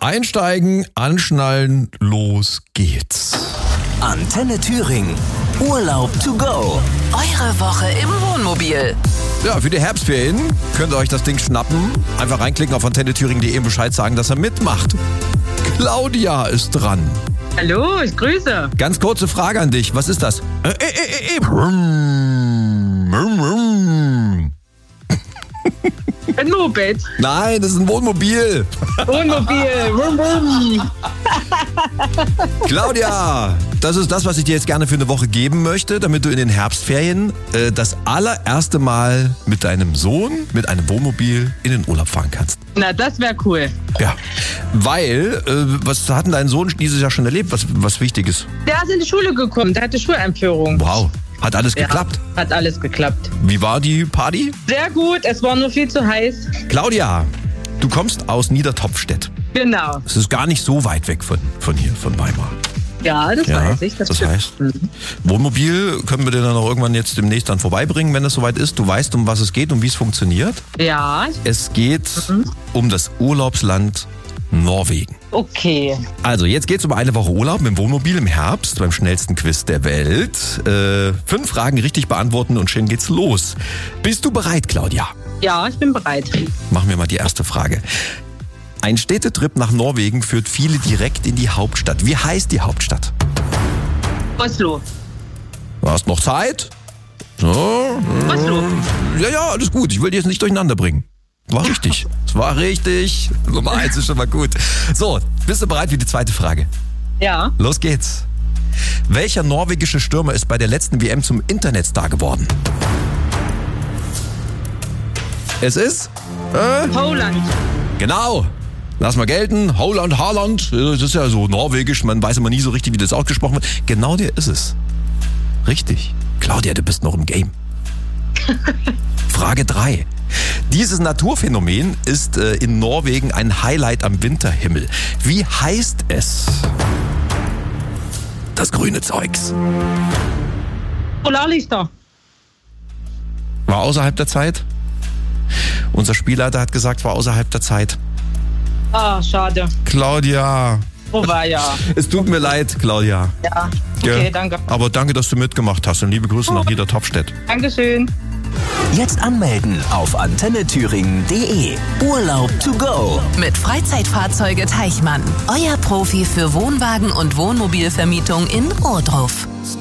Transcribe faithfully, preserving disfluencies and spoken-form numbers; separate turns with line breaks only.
Einsteigen, anschnallen, los geht's.
Antenne Thüringen. Urlaub to go.
Eure Woche im Wohnmobil.
Ja, für die Herbstferien könnt ihr euch das Ding schnappen. Einfach reinklicken auf antenne thüringen punkt de und Bescheid sagen, dass er mitmacht. Claudia ist dran.
Hallo, ich grüße.
Ganz kurze Frage an dich. Was ist das? Äh, äh, äh, äh. Brum, brum, brum.
Ein Moped.
Nein, das ist ein Wohnmobil.
Wohnmobil. Wum, wum.
Claudia, das ist das, was ich dir jetzt gerne für eine Woche geben möchte, damit du in den Herbstferien äh, das allererste Mal mit deinem Sohn, mit einem Wohnmobil in den Urlaub fahren kannst.
Na, das wäre cool.
Ja, weil, äh, was hat denn dein Sohn dieses Jahr schon erlebt, was, was wichtig ist?
Der ist in die Schule gekommen, der hatte Schuleinführung.
Wow, hat alles
Ja,
geklappt?
hat alles geklappt.
Wie war die Party?
Sehr gut, es war nur viel zu heiß.
Claudia, du kommst aus Niedertopfstedt.
Genau.
Es ist gar nicht so weit weg von, von hier, von Weimar.
Ja, das
Ja,
weiß ich. Das,
das
stimmt.
heißt,
Mhm.
Wohnmobil können wir dir dann auch irgendwann jetzt demnächst dann vorbeibringen, wenn es soweit ist. Du weißt, um was es geht und wie es funktioniert.
Ja,
Es geht
Mhm.
um das Urlaubsland Norwegen.
okay.
Also, jetzt geht's um eine Woche Urlaub mit dem Wohnmobil im Herbst beim schnellsten Quiz der Welt. Äh, fünf Fragen richtig beantworten und schon geht's los. Bist du bereit, Claudia?
Ja, ich bin bereit.
Machen wir mal die erste Frage. Ein Städtetrip nach Norwegen führt viele direkt in die Hauptstadt. Wie heißt die Hauptstadt?
Oslo.
Du hast noch Zeit? So.
Oslo.
Ja, ja, alles gut. Ich will dich jetzt nicht durcheinander bringen. War richtig. Es war richtig. Nummer eins ist schon mal gut. So, bist du bereit für die zweite Frage?
Ja.
Los geht's. Welcher norwegische Stürmer ist bei der letzten W M zum Internetstar geworden? Es ist? Äh?
Holland.
Genau. Lass mal gelten. Holland, Haaland. Das ist ja so norwegisch. Man weiß immer nie so richtig, wie das ausgesprochen wird. Genau der ist es. Richtig. Claudia, du bist noch im Game. Frage drei. Dieses Naturphänomen ist äh, in Norwegen ein Highlight am Winterhimmel. Wie heißt es? Das grüne Zeugs.
Polarlichter.
War außerhalb der Zeit? Unser Spielleiter hat gesagt, war außerhalb der Zeit.
Ah, schade.
Claudia.
Wo war ja?
Es tut mir leid, Claudia.
Ja. Okay,
Gell?
danke.
Aber danke, dass du mitgemacht hast und liebe Grüße nach Niedertopfstedt.
Dankeschön.
Jetzt anmelden auf antenne thüringen punkt de. Urlaub to go.
Mit Freizeitfahrzeuge Teichmann. Euer Profi für Wohnwagen und Wohnmobilvermietung in Ohrdruf.